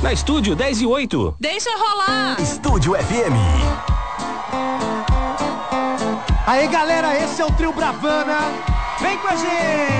Na Estúdio 10 e 8. Deixa rolar. Estúdio FM. Aí, galera, esse é o Trio Bravana. Vem com a gente.